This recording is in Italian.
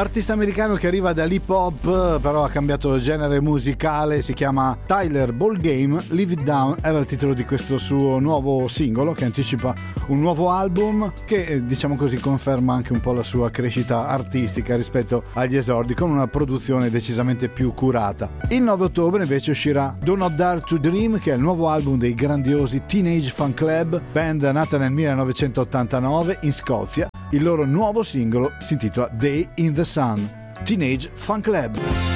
Artista americano che arriva dall'hip hop, però ha cambiato genere musicale, si chiama Tyler Ballgame. Leave It Down era il titolo di questo suo nuovo singolo che anticipa un nuovo album che, diciamo così, conferma anche un po' la sua crescita artistica rispetto agli esordi, con una produzione decisamente più curata. Il 9 ottobre invece uscirà Do Not Dare to Dream, che è il nuovo album dei grandiosi Teenage Fan Club, band nata nel 1989 in Scozia. Il loro nuovo singolo si intitola Day in the Sun. Teenage Fan Club.